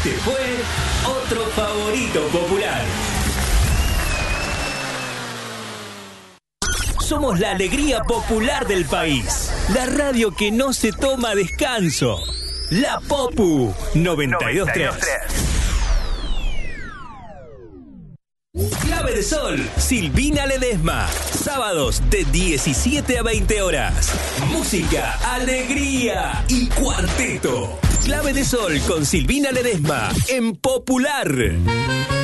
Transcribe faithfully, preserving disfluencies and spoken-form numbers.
Este fue otro favorito popular. Somos la alegría popular del país. La radio que no se toma descanso. La Popu noventa y dos punto tres. Clave de Sol, Silvina Ledesma. Sábados de diecisiete a veinte horas. Música, alegría y cuarteto. Clave de Sol con Silvina Ledesma en Popular.